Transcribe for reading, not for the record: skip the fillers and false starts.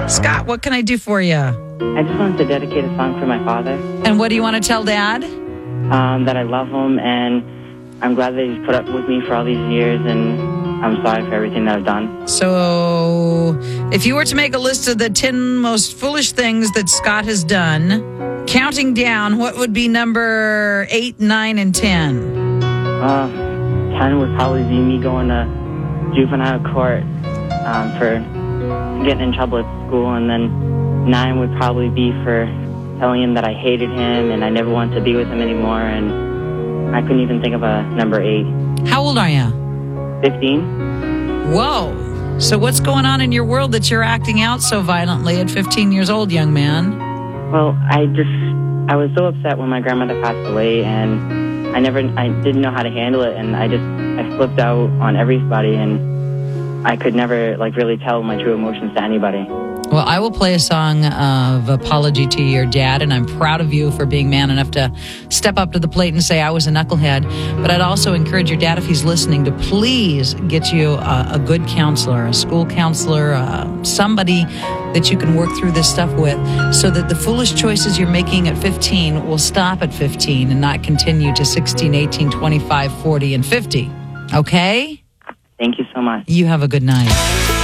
Scott, what can I do for you? I just wanted to dedicate a song for my father. And what do you want to tell Dad? That I love him, and I'm glad that he's put up with me for all these years, and I'm sorry for everything that I've done. So, if you were to make a list of the 10 most foolish things that Scott has done, counting down, what would be number 8, 9, and 10? 10 would probably be me going to juvenile court for getting in trouble at school, and then 9 would probably be for telling him that I hated him and I never wanted to be with him anymore, and I couldn't even think of a number 8. How old are you? 15. Whoa. So what's going on in your world that you're acting out so violently at 15 years old, young man? Well, I was so upset when my grandmother passed away, and I didn't know how to handle it, and I flipped out on everybody, and I could never really tell my true emotions to anybody. Well, I will play a song of apology to your dad, and I'm proud of you for being man enough to step up to the plate and say I was a knucklehead. But I'd also encourage your dad, if he's listening, to please get you a good counselor, a school counselor, somebody that you can work through this stuff with, so that the foolish choices you're making at 15 will stop at 15 and not continue to 16, 18, 25, 40, and 50. Okay? Thank you so much. You have a good night.